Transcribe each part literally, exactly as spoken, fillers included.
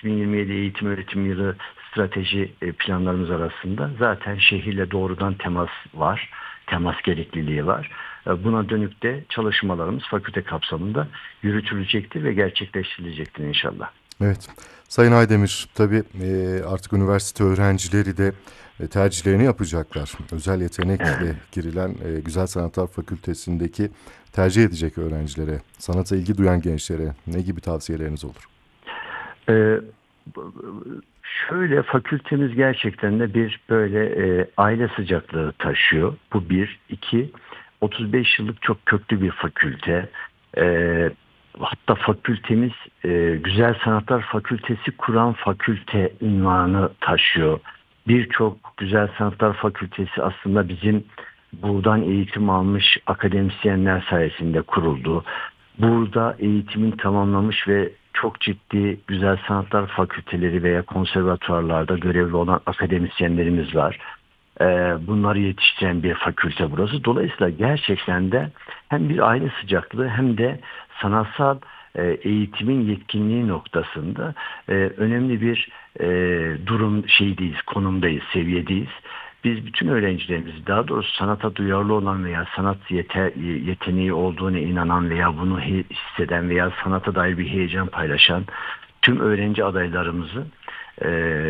iki bin yirmi yedi eğitim öğretim yılı strateji e, planlarımız arasında zaten şehirle doğrudan temas var. Temas gerekliliği var. E, Buna dönük de çalışmalarımız fakülte kapsamında yürütülecektir ve gerçekleştirilecektir inşallah. Evet. Sayın Aydemir, tabii e, artık üniversite öğrencileri de e, tercihlerini yapacaklar. Özel yetenekle Evet. girilen e, Güzel Sanatlar Fakültesindeki tercih edecek öğrencilere, sanata ilgi duyan gençlere ne gibi tavsiyeleriniz olur? Ee, Şöyle fakültemiz gerçekten de bir böyle e, aile sıcaklığı taşıyor. Bu bir. İki, otuz beş yıllık çok köklü bir fakülte. Ee, Hatta fakültemiz e, Güzel Sanatlar Fakültesi kuran fakülte unvanı taşıyor. Birçok Güzel Sanatlar Fakültesi aslında bizim buradan eğitim almış akademisyenler sayesinde kuruldu. Burada eğitimin tamamlamış ve çok ciddi güzel sanatlar fakülteleri veya konservatuvarlarda görevli olan akademisyenlerimiz var. Ee, bunları yetiştiren bir fakülte burası. Dolayısıyla gerçekten de hem bir aile sıcaklığı hem de sanatsal e, eğitimin yetkinliği noktasında e, önemli bir e, durum şeydeyiz, konumdayız, seviyedeyiz. Biz bütün öğrencilerimizi, daha doğrusu sanata duyarlı olan veya sanat yete, yeteneği olduğunu inanan veya bunu hisseden veya sanata dair bir heyecan paylaşan tüm öğrenci adaylarımızı e,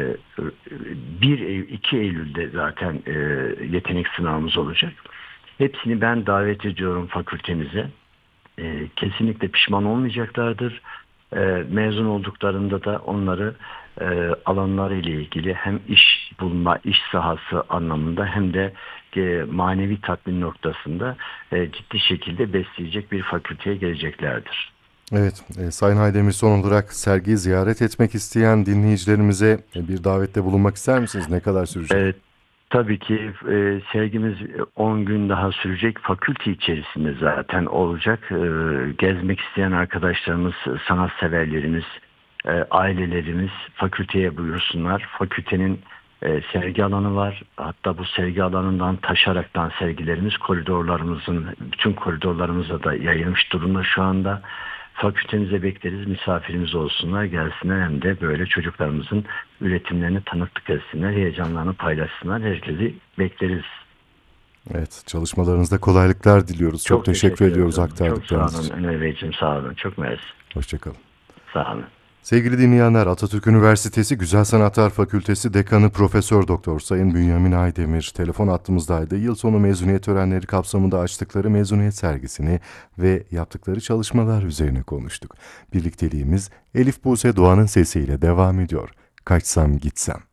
bir Eylül, iki Eylül'de zaten e, yetenek sınavımız olacak. Hepsini ben davet ediyorum fakültemize. E, kesinlikle pişman olmayacaklardır. E, mezun olduklarında da onları e, alanları ile ilgili hem iş bulma, iş sahası anlamında hem de e, manevi tatmin noktasında e, ciddi şekilde besleyecek bir fakülteye geleceklerdir. Evet, e, Sayın Aydemir, son olarak sergiyi ziyaret etmek isteyen dinleyicilerimize e, bir davette bulunmak ister misiniz? Ne kadar sürecek? E, tabii ki e, sergimiz on gün daha sürecek. Fakülte içerisinde zaten olacak. E, gezmek isteyen arkadaşlarımız, sanatseverlerimiz, e, ailelerimiz fakülteye buyursunlar. Fakültenin e, sergi alanı var. Hatta bu sergi alanından taşaraktan sergilerimiz koridorlarımızın, bütün koridorlarımıza da yayılmış durumda şu anda. Fakültemize bekleriz, misafirimiz olsunlar, gelsinler hem de böyle çocuklarımızın üretimlerini tanıklık etsinler, heyecanlarını paylaşsınlar. Herkesi bekleriz. Evet, çalışmalarınızda kolaylıklar diliyoruz. Çok Çok teşekkür teşekkür ediyoruz ederim. Çok sağ aktardıklarınız olun için. Ömer Beyciğim, sağ olun. Çok mersi. Hoşçakalın. Sağ olun. Sevgili dinleyenler, Atatürk Üniversitesi Güzel Sanatlar Fakültesi Dekanı Profesör Doktor Sayın Bünyamin Aydemir telefon hattımızdaydı. Yıl sonu mezuniyet törenleri kapsamında açtıkları mezuniyet sergisini ve yaptıkları çalışmalar üzerine konuştuk. Birlikteliğimiz Elif Buse Doğan'ın sesiyle devam ediyor. Kaçsam gitsem.